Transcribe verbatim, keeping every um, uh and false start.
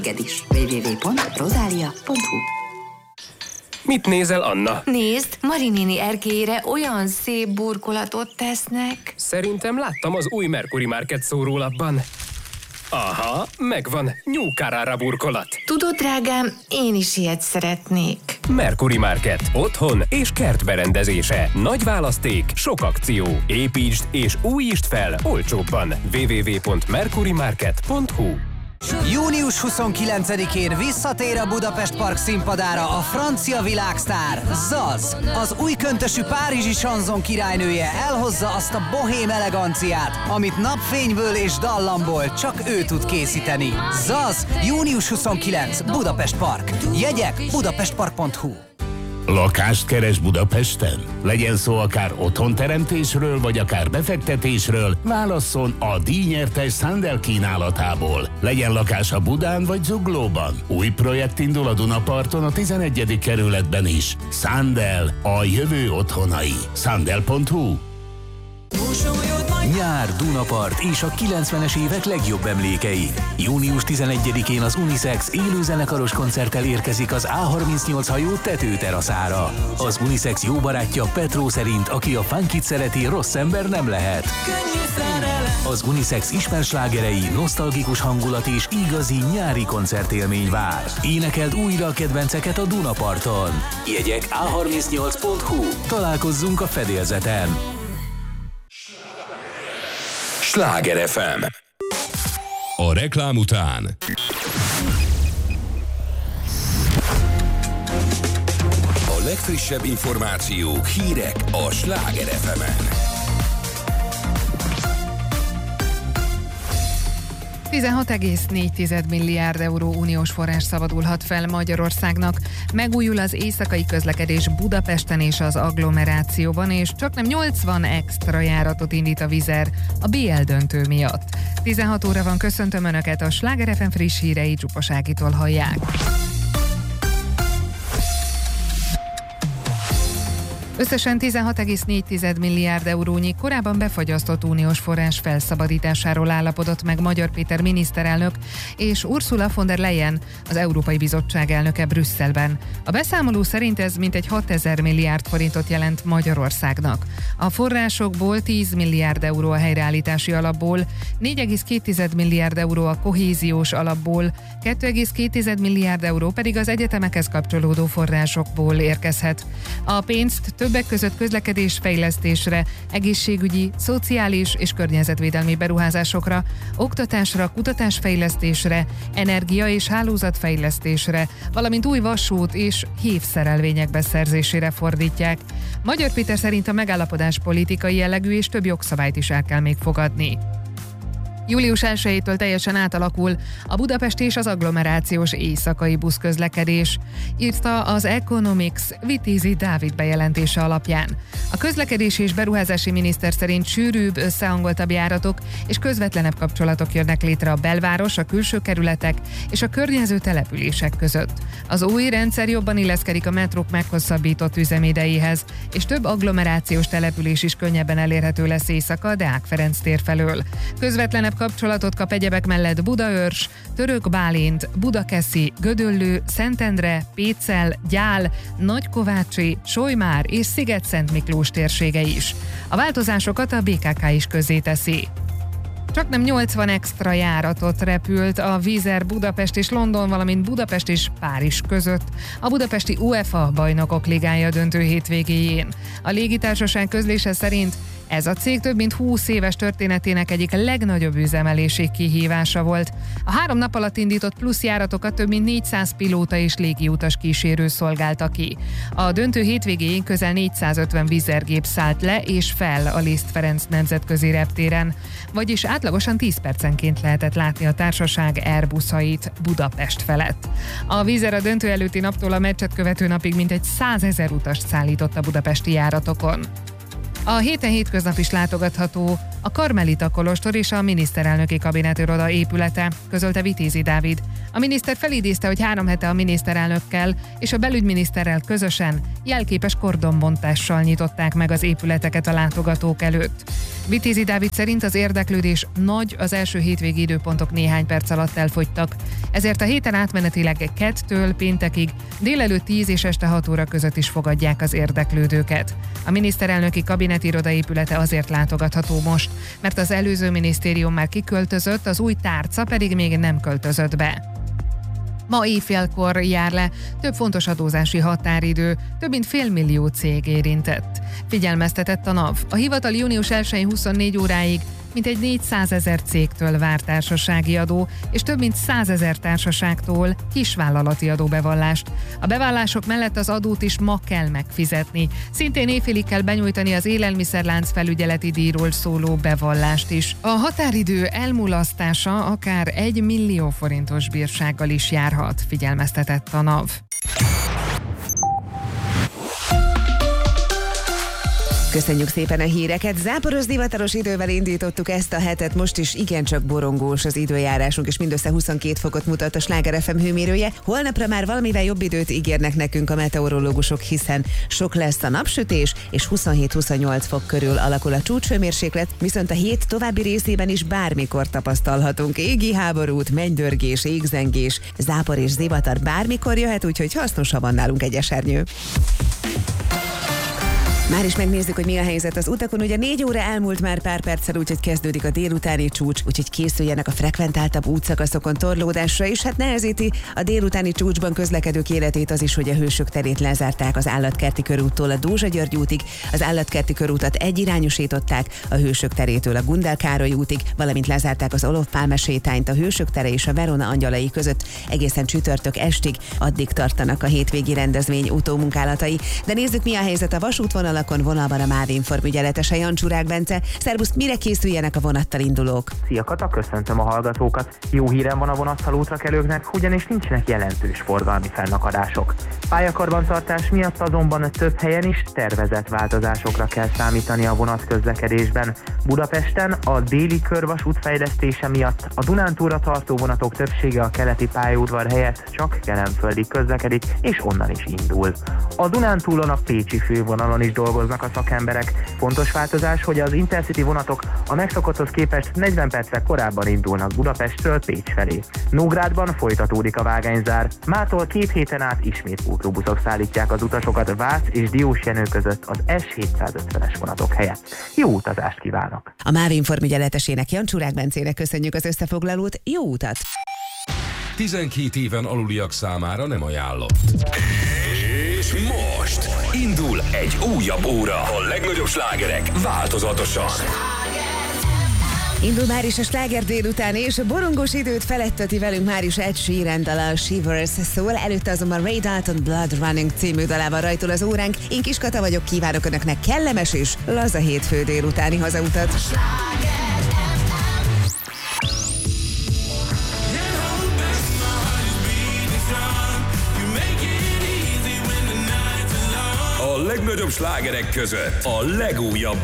is. double-u double-u double-u pont rodalia pont hu. Mit nézel, Anna? Nézd, Mari néni erkélyére olyan szép burkolatot tesznek. Szerintem láttam az új Mercury Market szórólapban. Aha, megvan, New Carrara burkolat. Tudod, drágám, én is ilyet szeretnék. Mercury Market. Otthon és kertberendezése. Nagy választék, sok akció. Építsd és újítsd fel olcsóbban. double-u double-u double-u pont mercury market pont hu. június huszonkilencedikén visszatér a Budapest Park színpadára a francia világsztár, Zaz. Az új köntösű párizsi sanzon királynője elhozza azt a bohém eleganciát, amit napfényből és dallamból csak ő tud készíteni. Zaz, június huszonkilencedike, Budapest Park. Jegyek budapestpark pont hu. Lakást keres Budapesten? Legyen szó akár otthonteremtésről, vagy akár befektetésről, válasszon a díjnyertes Sandel kínálatából. Legyen lakása Budán vagy Zuglóban. Új projekt indul a Dunaparton a tizenegyedik kerületben is. Sandel, a jövő otthonai. Sandel pont hu. Nyár, Dunapart és a kilencvenes évek legjobb emlékei. június tizenegyedikén az Unisex élőzenekaros koncerttel érkezik az á harmincnyolc hajó tetőteraszára. Az Unisex jó barátja Petró szerint, aki a funkit szereti, rossz ember nem lehet. Az Unisex ismerslágerei, nosztalgikus hangulat és igazi nyári koncertélmény vár. Énekeld újra a kedvenceket a Dunaparton. Jegyek á harmincnyolc pont hu. Találkozzunk a fedélzeten. Sláger ef em. A reklám után a legfrissebb információk, hírek a Sláger ef emen. tizenhat egész négy milliárd euró uniós forrás szabadulhat fel Magyarországnak. Megújul az éjszakai közlekedés Budapesten és az agglomerációban, és csaknem nyolcvan extra járatot indít a Vizer a bé el döntő miatt. tizenhat óra van, köszöntöm Önöket, a Sláger ef em friss hírei Csupa Ágitól hallják. Összesen tizenhat egész négy milliárd eurónyi korábban befagyasztott uniós forrás felszabadításáról állapodott meg Magyar Péter miniszterelnök és Ursula von der Leyen, az Európai Bizottság elnöke Brüsszelben. A beszámoló szerint ez mintegy hatezer milliárd forintot jelent Magyarországnak. A forrásokból tíz milliárd euró a helyreállítási alapból, négy egész két milliárd euró a kohéziós alapból, két egész két milliárd euró pedig az egyetemekhez kapcsolódó forrásokból érkezhet. A pénzt többek között közlekedésfejlesztésre, egészségügyi, szociális és környezetvédelmi beruházásokra, oktatásra, kutatásfejlesztésre, energia- és hálózatfejlesztésre, valamint új vasút és hívszerelvények beszerzésére fordítják. Magyar Péter szerint a megállapodás politikai jellegű, és több jogszabályt is el kell még fogadni. július elsejétől teljesen átalakul a Budapest és az agglomerációs éjszakai buszközlekedés, írta az Economics Vitézi Dávid bejelentése alapján. A közlekedési és beruházási miniszter szerint sűrűbb, összehangoltabb járatok és közvetlenebb kapcsolatok jönnek létre a belváros, a külső kerületek és a környező települések között. Az új rendszer jobban illeszkedik a metrók meghosszabbított üzemidejéhez, és több agglomerációs település is könnyebben elérhető lesz éjszaka a Deák Ferenc tér felől. Közvetlenebb kapcsolatot kap egyebek mellett Budaörs, Török Bálint, Budakeszi, Gödöllő, Szentendre, Pécel, Gyál, Nagykovácsi, Solymár és Sziget-Szent Miklós térsége is. A változásokat a bé ká ká is közzéteszi. Csaknem nyolcvan extra járatot repült a Wizz Air Budapest és London, valamint Budapest és Párizs között a budapesti UEFA bajnokok ligája döntő hétvégéjén. A légitársaság közlése szerint ez a cég több mint húsz éves történetének egyik legnagyobb üzemelési kihívása volt. A három nap alatt indított plusz járatokat több mint négyszáz pilóta és légiutas kísérő szolgálta ki. A döntő hétvégéjén közel négyszázötven Wizz Air gép szállt le és fel a Liszt Ferenc nemzetközi reptéren, vagyis átlagosan tíz percenként lehetett látni a társaság Airbusait Budapest felett. A Wizz Air a döntő előtti naptól a meccset követő napig mintegy százezer utast szállított a budapesti járatokon. A héten hétköznap is látogatható a Karmelita kolostor és a miniszterelnöki kabinetiroda épülete, közölte Vitézi Dávid. A miniszter felidézte, hogy három hete a miniszterelnökkel és a belügyminiszterrel közösen jelképes kordonbontással nyitották meg az épületeket a látogatók előtt. Vitézi Dávid szerint az érdeklődés nagy, az első hétvégi időpontok néhány perc alatt elfogytak, ezért a héten átmenetileg kettől péntekig délelőtt tíz és este hat óra között is fogadják az érdeklődőket. A miniszterelnöki kabinetiroda épülete azért látogatható most, mert az előző minisztérium már kiköltözött, az új tárca pedig még nem költözött be. Ma éjfélkor jár le több fontos adózási határidő, több mint félmillió cég érintett. Figyelmeztetett a NAV. A hivatal június elsején huszonnégy óráig mintegy négyszázezer cégtől vár társasági adó, és több mint százezer társaságtól kisvállalati adóbevallást. A bevallások mellett az adót is ma kell megfizetni. Szintén éjfélig kell benyújtani az élelmiszerlánc felügyeleti díjról szóló bevallást is. A határidő elmulasztása akár egy millió forintos bírsággal is járhat, figyelmeztetett a NAV. Köszönjük szépen a híreket. Záporos divataros idővel indítottuk ezt a hetet, most is igencsak borongós az időjárásunk, és mindössze huszonkét fokot mutat a Sláger ef em hőmérője. Holnapra már valamivel jobb időt ígérnek nekünk a meteorológusok, hiszen sok lesz a napsütés, és huszonhét-huszonnyolc fok körül alakul a csúcshőmérséklet, viszont a hét további részében is bármikor tapasztalhatunk égi háborút, mennydörgés, égzengés, zápor és zivatar bármikor jöhet, úgyhogy hasznos, ha van nálunk egy esernyő. Már is megnézzük, hogy mi a helyzet az utakon. Ugye négy óra elmúlt már pár perccel, úgyhogy kezdődik a délutáni csúcs, úgyhogy készüljenek a frekventáltabb útszakaszokon torlódásra, és hát nehezíti a délutáni csúcsban közlekedők életét az is, hogy a Hősök terét lezárták az Állatkerti körúttól a Dózsa-György útig, az Állatkerti körútat egyirányosították, a Hősök terétől a Gundel Károly útig, valamint lezárták az Olof Pálme sétányt a Hősök tere és a Verona Angyalai között egészen csütörtök estig, addig tartanak a hétvégi rendezvény utómunkálatai. De nézzük, mi a helyzet a vasútvonalon. Vonalban a MÁV Inform ügyeletese Jancsúrák Bence. Szerbusz, mire készüljenek a vonattal indulók? Szia Kata, köszöntöm a hallgatókat. Jó hírem van a vonattal útrakelőknek, ugyanis nincsenek jelentős forgalmi fennakadások. Pályakarbantartás miatt azonban több helyen is tervezett változásokra kell számítani a vonatközlekedésben. Budapesten a déli körvasút fejlesztése miatt a Dunántúlra tartó vonatok többsége a keleti pályaudvar helyett csak kelenföldig közlekedik, és onnan is indul. A Dunántúlon a pécsi fővonalon is dolgoznak a szakemberek. Fontos változás, hogy az Intercity vonatok a megszokotthoz képest negyven perccel korábban indulnak Budapestről Pécs felé. Nógrádban folytatódik a vágányzár. Mától két héten át ismét pótlóbuszok szállítják az utasokat Vác és Diósjenő között az S hétszázötvenes vonatok helyett. Jó utazást kívánok! A MÁV Inform ügyeletesének, Jancsúrák Bencének köszönjük az összefoglalót, jó utat! tizenkét éven aluliak számára nem ajánlott. És most indul egy újabb óra. A legnagyobb slágerek változatosan. Indul már is a sláger délután, és a borongós időt felettöti velünk már is Ed Sheeran dala, a Shivers szól, előtte azonban Ray Dalton Blood Running című dalával rajtol az óránk. Én Kis Kata vagyok, kívánok Önöknek kellemes és laza hétfő délutáni hazautat. A legnagyobb slágerek között a legújabb